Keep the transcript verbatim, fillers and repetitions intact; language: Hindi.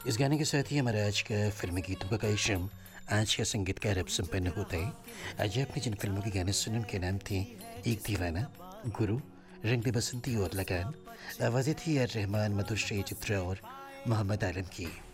इस गाने के साथ ही हमारा आज का फिल्मी गीतों का कार्यक्रम आज का संगीतकार अब संपन्न होता है। आज आपने जिन फिल्मों के गाने सुने उनके नाम थे एक दीवाना, गुरु, रंग दे बसंती और लगान। आवाज़ें थी आर रहमान, मधुश्री, चित्रा और मोहम्मद आलम की।